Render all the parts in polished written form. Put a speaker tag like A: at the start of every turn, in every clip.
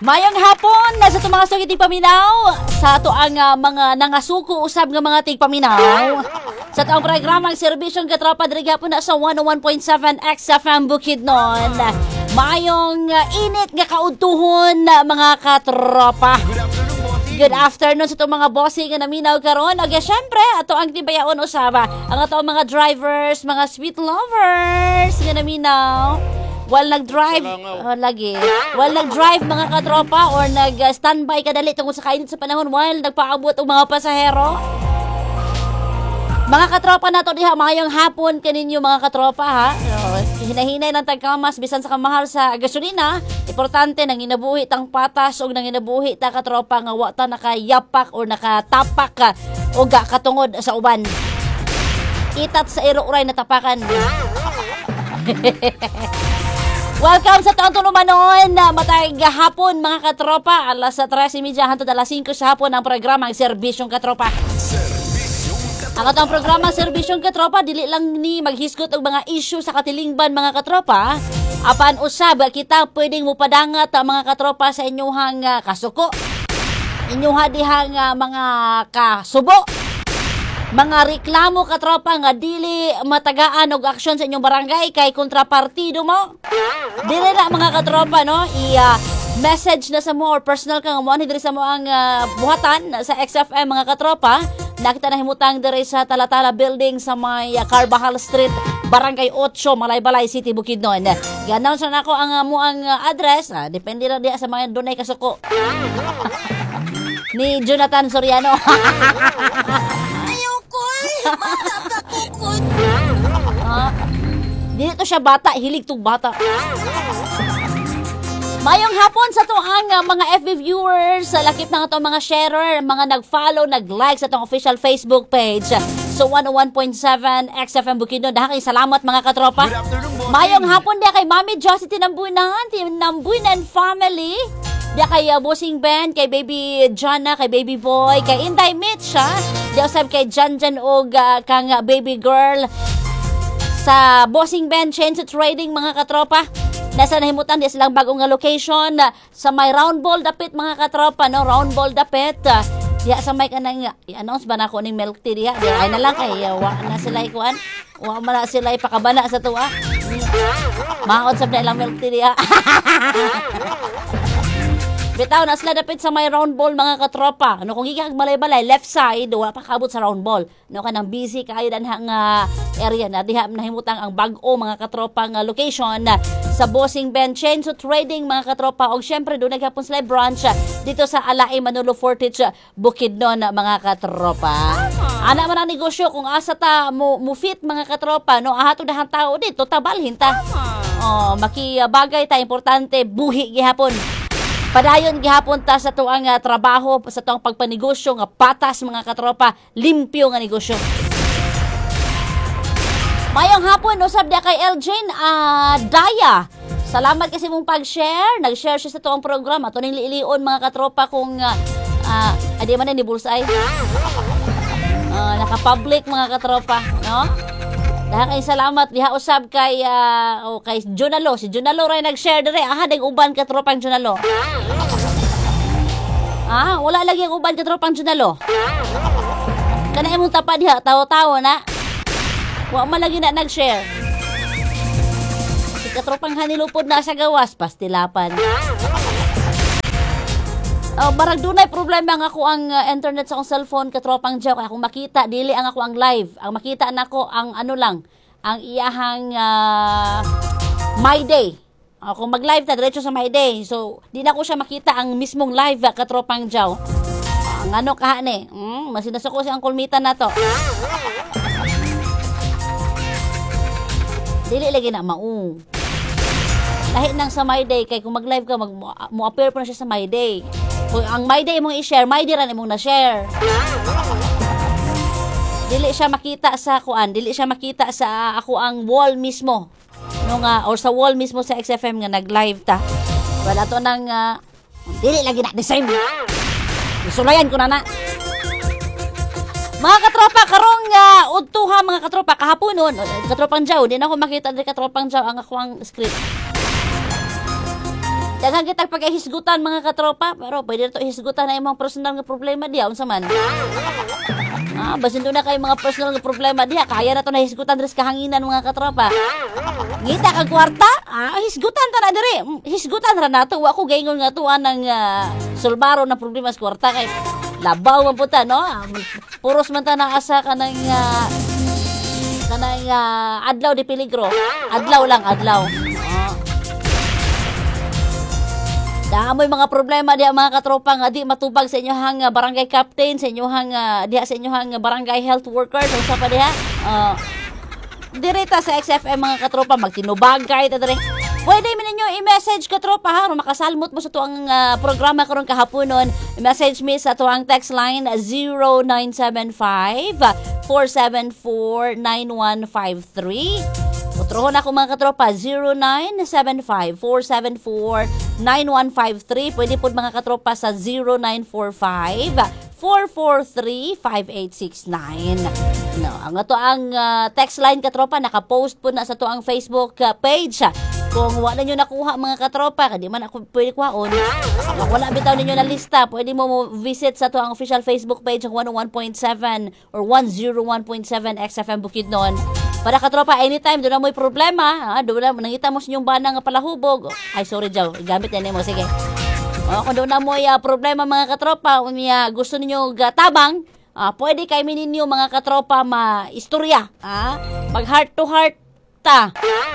A: Mayong hapon na sa mga sugid tigpaminaw sa ato ang mga nangasuko usab nga mga tigpaminaw sa taong programang serbisyong katropa diri gyapon na sa 101.7 XFM Bukidnon. Mayong init nga kaudtuhon mga katropa. Good afternoon sa itong mga bossing nga naminaw karon. O syempre, ato ang tibayaon usaba. Ang ato mga drivers, mga sweet lovers nga naminaw. While nag-drive, while nag-drive mga katropa or nag-standby kadali tungkol sa kainit sa panahon while nagpaabot ang mga pasahero. Mga katropa nato diha, mayong hapon kaninyo mga katropa ha. Hinahinay ng tagkamas bisan sa kamahal sa gasolina. Importante nang inabuhi tang patas o nang inabuhi ta katropa nga wa ta nakayapak o nakatapak o katungod sa uban. Itat sa iro-uray na tapakan. Welcome sa taong tulumanon na matay hapon mga katropa. Alas 3:30 hangtod alas 5 sa hapon ang programang Serbisyong Katropa. Ang atong programang Serbisyong Katropa dili lang ni maghisgot og mga issue sa katilingban mga katropa. Apan usab kita pwedeng mupadangat mga katropa sa inyong kasuko. Inyong dihang mga kasubo. Mga reklamo katropa nga dili matagaan og aksyon sa inyong barangay kay kontrapartido mo. Dili na mga katropa no, message na sa mo or personal ka nga mo diri sa mo ang buhatan sa XFM mga katropa. Nakita na himutang diri sa Talatala Building sa may Carbajal Street, Barangay 8, Malaybalay City, Bukidnon. Ganaw sa nako ang mo ang address, depende ra diya sa mga dunay kasuko. Ni Jonathan Soriano. Dito siya bata, hilig tong bata. Mayong hapon sa tuang mga FB viewers, sa lakip ng itong mga sharer, mga nag-follow, nag-like sa itong official Facebook page. So 101.7 XFM Bukidnon. Dahil salamat mga katropa. Mayong hapon dia kay Mami Josie Tinambunan, Tinambunan family. Dia kay Bossing Ben, kay Baby Jana, kay Baby Boy, kay Inday Mitch, dia usab kay Janjan og kang baby girl. Sa Bossing Ben Chains Trading mga katropa. Nasa nahimutan di silang bagong location sa may Round Ball dapit mga katropa no, Round Ball dapit. Diya sa may kanang i-announce ba na ko ning milk tea diya. Ay na lang kay wa na sila ikuan. Wa man na sila ipakabana sa tuwa. Maot sab na ilang milk tea diya. Bitaw na sila dapit sa may Round Ball mga katropa. Ano kung gigag balay-balay left side wala pa kabot sa Round Ball. No kanang busy kay danhang area na diha nahimutang ang bag-o mga katropa nga location sa Bossing Ben Chains Trading mga katropa og syempre do naghapon sila branch dito sa Alae Manolo Fortich Bukidnon mga katropa. Ana man ang negosyo kung asa ta mo fit mga katropa no ahato dahang tao dito tabalhin ta. Oh makibagay ta importante buhi gihapon. Padayon gihapon ta sa tuang trabaho, sa tuang pagpanegosyo nga patas mga katropa, limpyo nga negosyo. Mayong hapon usab dia kay Elgin Daya. Salamat kasi mong pag-share. Nag-share siya sa tuang programa. Ito ning liilion mga katropa kung adi man ni Bulsay. Naka-public mga katropa, no? Dahil kay salamat diha usab kay kay Junalo. Si Junalo ray nag-share dire. Ding uban ka tropang Junalo. Wala lagi ang uban ka tropang Junalo. Kana imong tapa diha tawo-tawo na. Wa man lagi na nag-share. Si katropang hanilupod na sa gawas pastilapan. Barag dunay problema nga ako ang internet sa akong cellphone katropang jaw kay akong makita dili ang ako ang live. Ang makita nako ang ano lang, ang iyahang My Day. Kung mag-live ta diretso sa My Day. So di na ko siya makita ang mismong live katropang jaw. Ang ano kaha ni? Masinasuko si ang kulmita na to. Dili lagi na mao. Lahi nang sa My Day kay kung mag-live ka mo-appear pa na siya sa My Day. Kung ang My Day imong i-share, My Day ran imong na-share. Dili siya makita sa kuan, dili siya makita sa ako ang wall mismo. No nga or sa wall mismo sa XFM nga nag-live ta. Wala to nang dili lagi na the same. Isulayan ko na. Mga katropa karong udtuha mga katropa kahaponon, katropang jaw, di na ako makita diri katropang jaw ang ako ang script. Daghang kitang pagkahisgutan mga katropa, pero pwede ito hisgutan na imong personal nga problema diha unsa man. Basin doon na kayo mga personal nga problema diha, kaya na to na hisgutan res kahanginan mga katropa. Ngita kag kwarta, hisgutan ta na diri. Hisgutan ra nato, wa ko gaingon nga tuan ng sulbaro na problema sa kwarta kay labaw man puta no. Puros man ta na asa kanang adlaw di peligro. Adlaw lang, adlaw. Daamoy mga problema diha mga katropa nga di matubag sa inyohang barangay captain, sa inyohang diha sa inyohang barangay health worker, unsa pa diha? Direta sa XFM mga katropa magtinubagay ta diri. Pwede mi ninyo i-message katropa ha, aron makasalmot mo sa tuang programa karon kahaponon. I-message mi sa tuang text line 0975 474-9153. Utrohon ako mga katropa, 0975-474-9153. Pwede po mga katropa sa 0945-443-5869. No, ang ito ang text line katropa, nakapost po na sa ito ang Facebook page. Kung wala nyo nakuha mga katropa, hindi man ako pwede kuhaon. Kung wala bitaw ninyo na lista, pwede mo visit sa ito ang official Facebook page ng 101.7 or 101.7 XFM Bukidnon. Para katropa, anytime, doon na mo'y problema, doon na, nangita mo sa inyong bana nga palahubog. Ay, sorry, Jow, gamit na mo, sige. Kung doon na mo'y problema mga katropa, kung gusto ninyo tabang, pwede kay ninyo mga katropa ma-istorya. Pag heart to heart ta.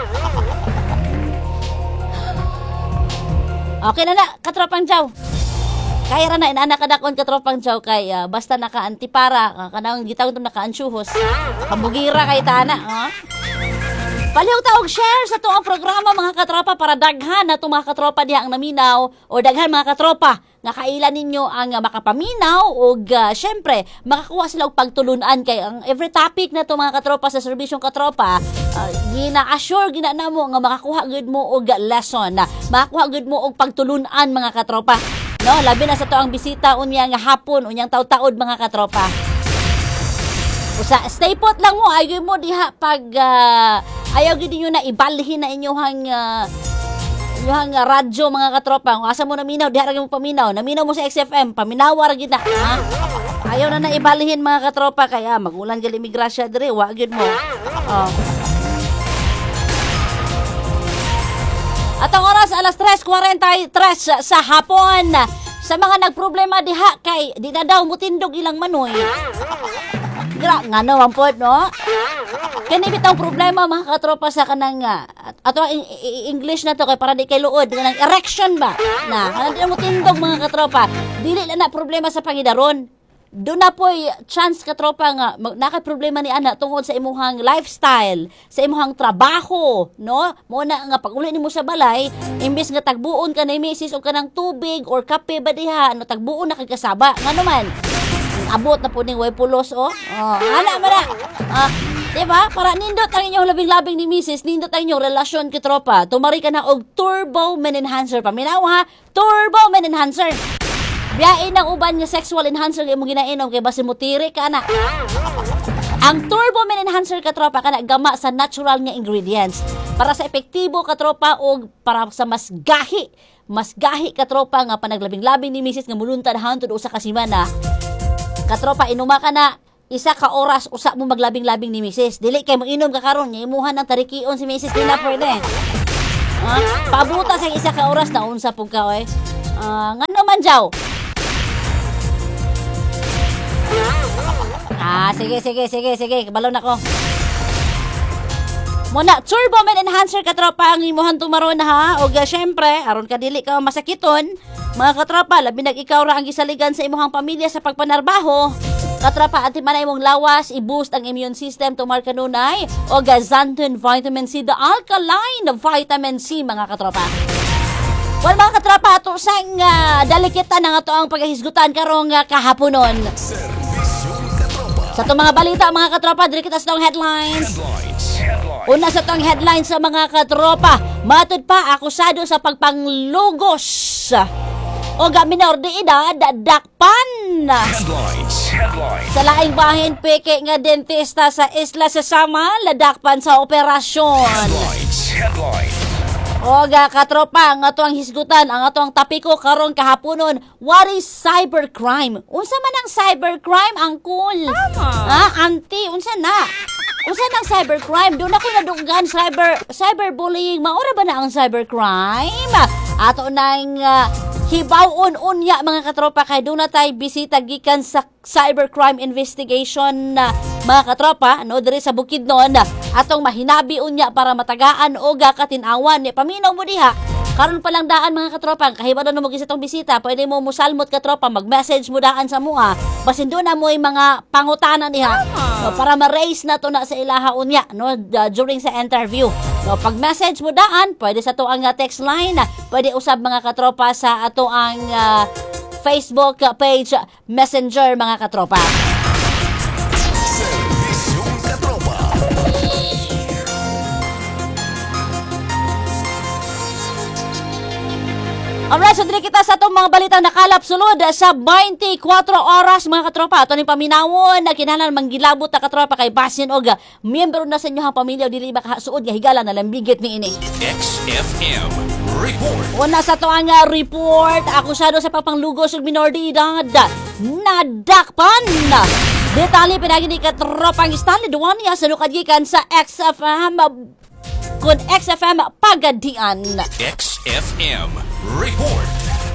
A: Okay na, katropang Jow. Kaya ra na inana kadakon katropang Jow kay basta naka-antipara kanang gitawag ito naka-ansyuhos. Pamugira kay tana. Palihog ta og share sa tuang programa mga katropa para daghan na itong mga katropa diha ang naminaw o daghan mga katropa nga kailan ninyo ang makapaminaw o syempre makakuha sila og pagtulunan kay ang every topic na to mga katropa sa serbisyong katropa gina-assure ginanamo nga makakuha gud mo og lesson, makakuha gud mo og pagtulunan mga katropa. No, labi na sa to ang bisita unyang hapon, unyang taud-taud mga katropa. Usa, stay put lang mo, ayaw mo diha pag ayaw gid niyo na ibalhin na inyohang radyo mga katropa. Kung asa mo naminaw, diha ra mo paminaw. Naminaw mo sa XFM, paminawa ra gid na. Ayaw na ibalhin mga katropa kaya magulan gali imigrasya dire, wa gid mo. At ang oras, alas 3:43 sa hapon. Sa mga nagproblema diha kay di na daw mutindog ilang manoy. Nga naman po, no? Kani bitang problema mga katropa sa kanang ato English na to kay para di kay luod kanang erection ba? Kanang di mo tindog mga katropa. Dili na problema sa pangidaron. Doon na po'y chance katropa nga naka-problema ni ana tungod sa imuhang lifestyle, sa imuhang trabaho, no? Muna nga pag uli nimo sa balay, imbes nga tagbuon ka ni misis o kanang tubig or kape ba diha, no tagbuon na kag kasaba. Ngano man? Abot na po ning way pulos ana man na. Diba? Para nindot ang inyong labing-labing ni misis, nindot ang inyong relasyon katropa. Tumari ka na og Turbo Men Enhancer. Paminaw ha? Turbo Men Enhancer. Biyain ang uban nga sexual enhancer kay mo ginainom kay basi mo tiri ka na. Ang Turbo Men Enhancer katropa kana gama sa natural nga ingredients para sa epektibo katropa og para sa mas gahi katropa nga panaglabing-labing ni misis nga muluntad hangtod usa ka semana. Katropa inuma ka na isa ka oras usa mo maglabing-labing ni misis. Dili kay mo inom ka karon nya imuhan ng tarikion si misis di na pwede. Pabuta sa isa ka oras na unsa pug ka oy. Ngano man Jaw? Sige. Balon ako. Muna, Turbo Men Enhancer katropa ang imuhan tumaron ha. O syempre, aron ka dili ka masakiton. Mga katropa, labi nag ikaw ra ang gisaligan sa imuhang pamilya sa pagpanarbaho. Katropa, at manay mong lawas, i-boost ang immune system tumar kanunay. O Xanthan Vitamin C, the alkaline vitamin C mga katropa. Well mga katropa, ato sang dalikitan na nga to ang paghisgutan karong kahaponon. Sa itong mga balita mga katropa, dili kita sa itong headlines. Una sa itong headlines sa mga katropa, matod pa akusado sa pagpanglugos o minor de edad dakpan. Sa laing bahin peke nga dentista sa Isla Sasama ladakpan sa operasyon. O katropa, ang ato ang hisgutan, ang ato ang tapiko karon kahaponon, what is cybercrime? Unsa man ang cybercrime, angkol? Auntie, unsa na? Unsa nang cybercrime? Doon ako nadugan cyberbullying. Maura ba na ang cybercrime? Ato nang hibawon unya mga katropa kay doon na tayo bisita gikan sa cybercrime investigation mga katropa no diri sa Bukidnon atong mahinabi unya para matagaan o katinawan ni paminaw mo diha karon pa lang daan mga katropa kahibadon mo gisa tong bisita pwede mo musalmot katropa mag-message mo daan sa mua basin doon na mo mga pangutanan diha no, para ma-raise na to na sa ilaha unya no during sa interview no pag message mo daan pwede sa to ang text line pwede usab mga katropa sa ato ang Facebook page Messenger mga katropa.
B: Serbisyong Katropa.
A: Alright, so dili kita sa itong mga balitang nakalap sulod sa 24 oras mga katropa. Ito ni paminawon na kinahanglan manggilabot na katropa kay basin og miyembro na sa inyong pamilya dili ba suod nga higala na lambigit ni ini.
B: XFM Report.
A: Una sa to ang report, akusado sa papanglugos og minor de edad nadakpan. Detalye pinagi ni katropang Stanley Duania sa lukadgikan sa XFM kun XFM Pagadian.
B: XFM Report.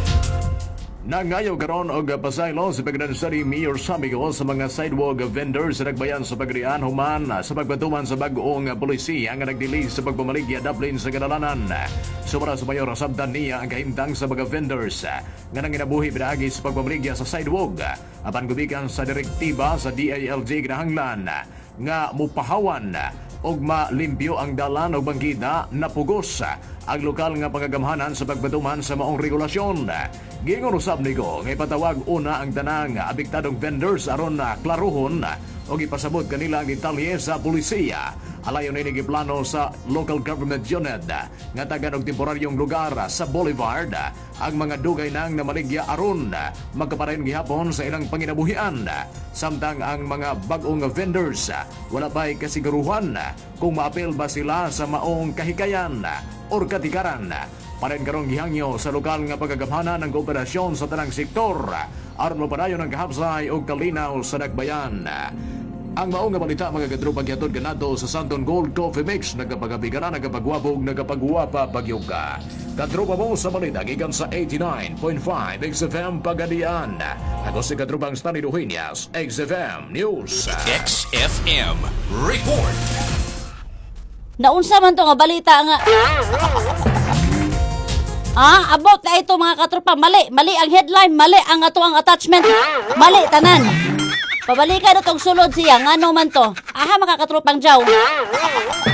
C: Nangayo karon og pasaylo sa pagdadsa ni Mayor Samigo sa mga sidewalk vendors sa nagbayan sa Pagrian human sa pagpatuman sa bag-ong polisiya nga nagdili sa pagpamaligya Dublin sa kadalanan. Sumara sa mayor sabdan niya ang kahimtang sa mga vendors nga nanginabuhi pinaagi sa pagpamaligya sa sidewalk apan gubikan sa direktiba sa DILG kinahanglan nga mupahawan og malimpyo ang dalan o bangkita na pugos ang lokal nga pagagamhanan sa pagpatuman sa maong regulasyon. Gingon usab niko nga ipatawag una ang tanang apektadong vendors aron klaruhon o ipasabot kanila ang detalye sa pulisiya. Alayon ini giplano sa local government unit nga tagan og temporaryong lugar sa Boulevard ang mga dugay nang namaligya aron magkaparayon gihapon sa ilang panginabuhian. Samtang ang mga bag-ong vendors wala pa'y kasiguruhan kung maapil ba sila sa maong kahikayan or katikaran. Parin karong gihangyo sa lokal nga pagagamhanan ng kooperasyon sa tanang sektor aron mapadayon ang kahapsay o kalinaw sa nagbayan. Ang maong nga balita mga katropa gihatod kanato sa Santon Gold Coffee Mix nagapagabigaran nagapagwabog nagapagwapa pagyuga. Katropa mo sa balita gikan sa 89.5 XFM Pagadian. Ako si katropang Stanley Duhinias, XFM News.
B: XFM Report.
A: Naunsa man to nga balita nga about na ito mga katropa, mali ang headline, mali ang ato ang attachment, mali tanan. Pabalikan itong sulod siya, nga man to. Aha mga katropang jaw.